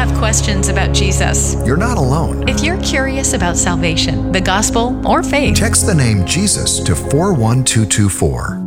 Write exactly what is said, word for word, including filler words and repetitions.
have questions about Jesus. You're not alone. If you're curious about salvation, the gospel, or faith, Text the name Jesus to four one two two four.